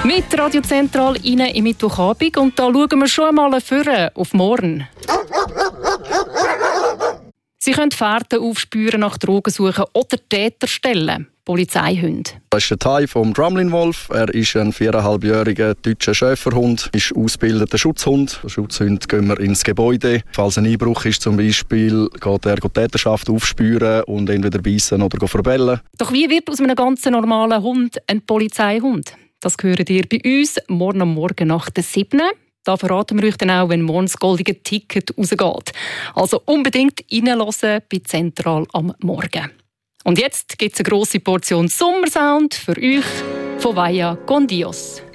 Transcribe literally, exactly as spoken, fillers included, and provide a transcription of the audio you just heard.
Mit Radio Zentral rein im Mittwochabend und da schauen wir schon einmal vorne auf morgen. Sie können Fährten aufspüren, nach Drogen suchen oder Täter stellen. Polizeihunde. Das ist der Tai vom Drumlin-Wolf. Er ist ein viereinhalbjähriger deutscher Schäferhund, ist ausgebildeter Schutzhund. Der Schutzhund gehen wir ins Gebäude. Falls ein Einbruch ist zum Beispiel, geht er die Täterschaft aufspüren und entweder beißen oder verbellen. Doch wie wird aus einem ganz normalen Hund ein Polizeihund? Das hört ihr bei uns morgen am Morgen nach der sieben. Da verraten wir euch dann auch, wenn morgen das goldige Ticket rausgeht. Also unbedingt reinhören bei Zentral am Morgen. Und jetzt gibt es eine grosse Portion Sommersound für euch von Vaya con Dios.